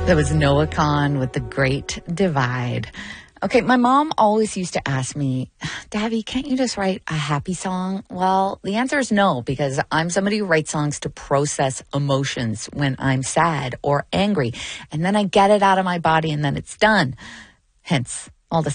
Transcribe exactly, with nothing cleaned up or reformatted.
That was Noah Kahn with The Great Divide. Okay, my mom always used to ask me, Davy, can't you just write a happy song? Well, the answer is no, because I'm somebody who writes songs to process emotions when I'm sad or angry. And then I get it out of my body and then it's done. Hence